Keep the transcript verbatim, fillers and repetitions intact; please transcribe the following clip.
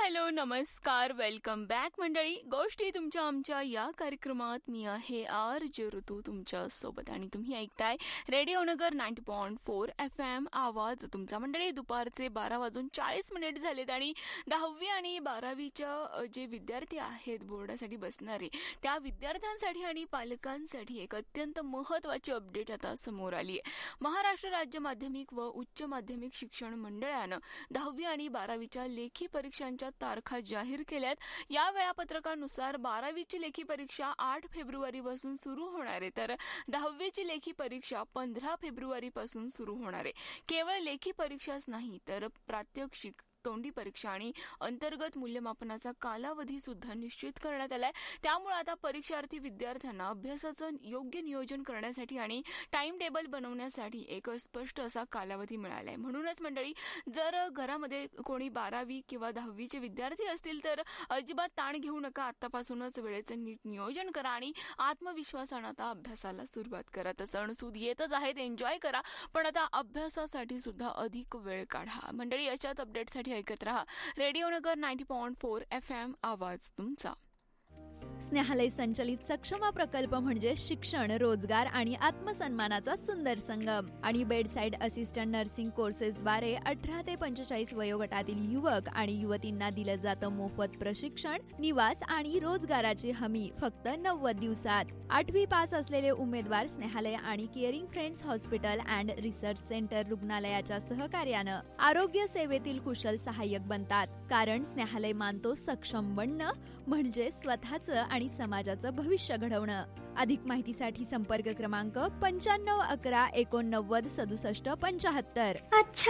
Hello नमस्कार welcome back मंडळी. गोष्टी तुमच्या आमच्या या कार्यक्रमात मी आहे आर जे ऋतू तुमच्या सोबत आणि तुम्ही ऐकताय रेडिओ नगर ninety point four F M आवाज तुमचा. मंडळी दुपारचे बारा वाजून चाळीस मिनिट झालेत आणि दहावी आणि बारावीच्या जे विद्यार्थी आहेत बोर्डासाठी बसणारे त्या विद्यार्थ्यांसाठी आणि पालकांसाठी एक अत्यंत महत्त्वाची अपडेट आता समोर आली आहे. महाराष्ट्र राज्य माध्यमिक व उच्च माध्यमिक शिक्षण मंडळानं दहावी आणि बारावीच्या लेखी परीक्षांच्या तारखा जाहीर केल्यात. या वेळापत्रकानुसार बारावीची लेखी परीक्षा आठ फेब्रुवारी पासून सुरू होणार आहे तर दहावीची लेखी परीक्षा पंधरा फेब्रुवारी पासून सुरू होणार आहे. केवळ लेखी परीक्षाच नाही तर प्रात्यक्षिक, तोंडी परीक्षा आणि अंतर्गत मूल्यमापनाचा कालावधी सुद्धा निश्चित करण्यात आलाय. त्यामुळे आता परीक्षार्थी विद्यार्थ्यांना अभ्यासाचं योग्य नियोजन करण्यासाठी आणि टाइम टेबल बनवण्यासाठी एक स्पष्ट असा कालावधी मिळालाय. म्हणूनच मंडळी, जर घरामध्ये कोणी बारावी किंवा दहावीचे विद्यार्थी असतील तर अजिबात ताण घेऊ नका. आतापासूनच वेळेचं नीट नियोजन करा आणि आत्मविश्वासानं आता अभ्यासाला सुरुवात करा. तर सणसूद येतच आहेत, एन्जॉय करा, पण आता अभ्यासासाठी सुद्धा अधिक वेळ काढा. मंडळी, अशाच अपडेटसाठी ऐकत रहा रेडिओ नगर ninety point four F M आवाज तुमचा. स्नेहालय संचलित सक्षमा प्रकल्प म्हणजे शिक्षण, रोजगार आणि आत्मसन्मानाचा सुंदर संगम. आणि बेडसाईड असिस्टंट नर्सिंग कोर्सेसद्वारे अठरा ते पंचेचाळीस वयोगटातील युवक आणि युवतींना दिलं जातं मोफत प्रशिक्षण, निवास आणि रोजगाराची हमी फक्त नव्वद दिवसात. आठवी पास असलेले उमेदवार स्नेहालय आणि caring friends hospital and research centre रुग्णालयाच्या सहकार्यानं आरोग्य सेवेतील कुशल सहाय्यक बनतात. कारण स्नेहालय मानतो सक्षम बनणं म्हणजे स्वतःचं आणि समाजाचं भविष्य घडवणं. अधिक माहितीसाठी संपर्क क्रमांक पंच्याण्णव अकरा एकोणनव्वद सदुसष्ट पंचाहत्तर.